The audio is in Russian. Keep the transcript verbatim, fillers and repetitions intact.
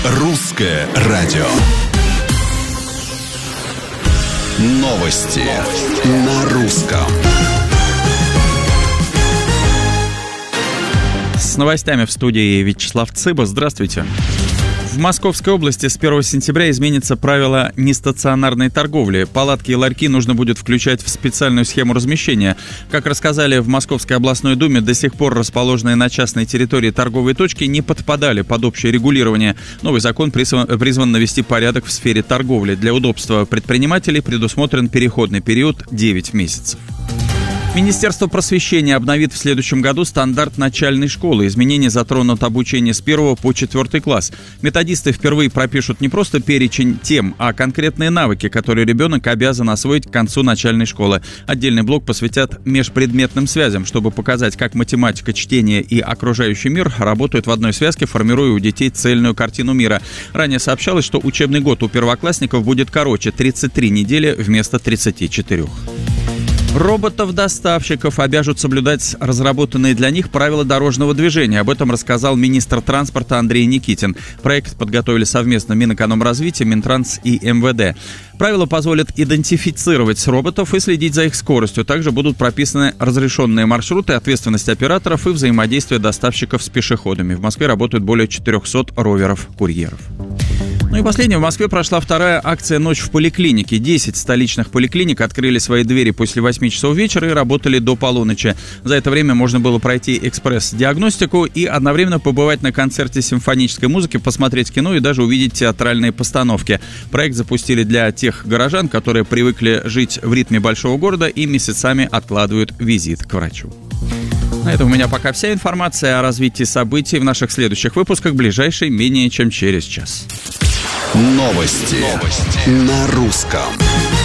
Русское радио. Новости на русском. С новостями в студии Вячеслав Цыба. Здравствуйте. В Московской области с первого сентября изменится правило нестационарной торговли. Палатки и ларьки нужно будет включать в специальную схему размещения. Как рассказали в Московской областной думе, до сих пор расположенные на частной территории торговые точки не подпадали под общее регулирование. Новый закон призван, призван навести порядок в сфере торговли. Для удобства предпринимателей предусмотрен переходный период девять месяцев. Министерство просвещения обновит в следующем году стандарт начальной школы. Изменения затронут обучение с первого по четвертый класс. Методисты впервые пропишут не просто перечень тем, а конкретные навыки, которые ребенок обязан освоить к концу начальной школы. Отдельный блок посвятят межпредметным связям, чтобы показать, как математика, чтение и окружающий мир работают в одной связке, формируя у детей цельную картину мира. Ранее сообщалось, что учебный год у первоклассников будет короче – тридцать три недели вместо тридцати четырёх. Роботов-доставщиков обяжут соблюдать разработанные для них правила дорожного движения. Об этом рассказал министр транспорта Андрей Никитин. Проект подготовили совместно Минэкономразвития, Минтранс и эм вэ дэ. Правила позволят идентифицировать роботов и следить за их скоростью. Также будут прописаны разрешенные маршруты, ответственность операторов и взаимодействие доставщиков с пешеходами. В Москве работают более четырехсот роверов-курьеров. Ну и последнее. В Москве прошла вторая акция «Ночь в поликлинике». Десять столичных поликлиник открыли свои двери после восьми часов вечера и работали до полуночи. За это время можно было пройти экспресс-диагностику и одновременно побывать на концерте симфонической музыки, посмотреть кино и даже увидеть театральные постановки. Проект запустили для тех горожан, которые привыкли жить в ритме большого города и месяцами откладывают визит к врачу. На этом у меня пока вся информация. О развитии событий в наших следующих выпусках ближайшей менее чем через час. Новости, Новости. На русском.